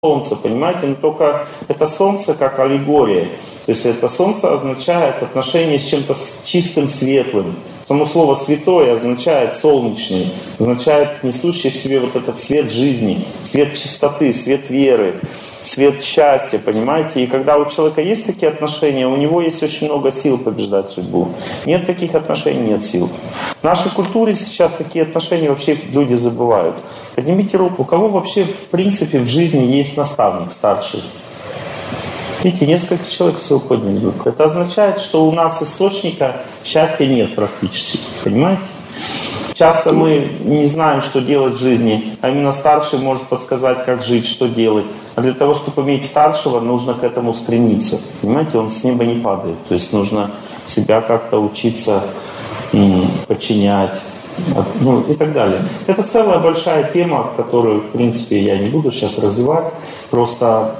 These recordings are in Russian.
солнце, понимаете? Но только это солнце как аллегория. То есть это солнце означает отношение с чем-то чистым, светлым. Само слово «святой» означает «солнечный», означает несущий в себе вот этот свет жизни, свет чистоты, свет веры, свет счастья, понимаете? И когда у человека есть такие отношения, у него есть очень много сил побеждать судьбу. Нет таких отношений, нет сил. В нашей культуре сейчас такие отношения вообще люди забывают. Поднимите руку, у кого вообще в принципе в жизни есть наставник старший? Видите, несколько человек всего подняли руку. Это означает, что у нас источника счастья нет практически. Понимаете? Часто мы не знаем, что делать в жизни, а именно старший может подсказать, как жить, что делать. А для того, чтобы иметь старшего, нужно к этому стремиться. Понимаете, он с неба не падает. То есть нужно себя как-то учиться подчинять, ну и так далее. Это целая большая тема, которую, в принципе, я не буду сейчас развивать. Просто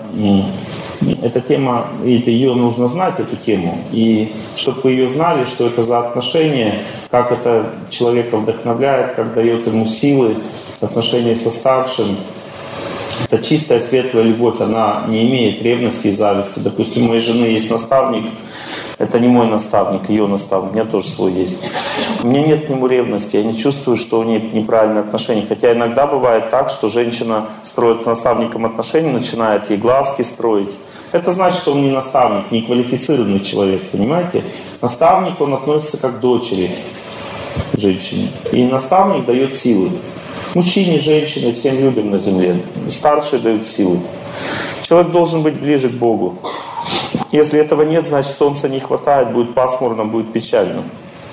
эта тема, ее нужно знать, эту тему. И чтобы вы ее знали, что это за отношения, как это человека вдохновляет, как дает ему силы, отношения со старшим. Это чистая, светлая любовь, она не имеет ревности и зависти. Допустим, у моей жены есть наставник, это не мой наставник, ее наставник, у меня тоже свой есть. У меня нет к нему ревности, я не чувствую, что у нее неправильные отношения. Хотя иногда бывает так, что женщина строит с наставником отношения, начинает ей глазки строить. Это значит, что он не наставник, не квалифицированный человек, понимаете? Наставник, он относится как к дочери женщине. И наставник дает силы. Мужчине, женщине, всем людям на земле. Старшие дают силы. Человек должен быть ближе к Богу. Если этого нет, значит, солнца не хватает, будет пасмурно, будет печально.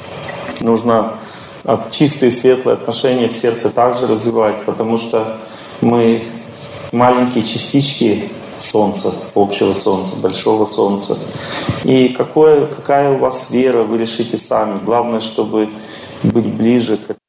Нужно чистые, светлые отношения в сердце также развивать, потому что мы маленькие частички солнца, общего солнца, большого солнца. И какая у вас вера, вы решите сами. Главное, чтобы быть ближе к этому.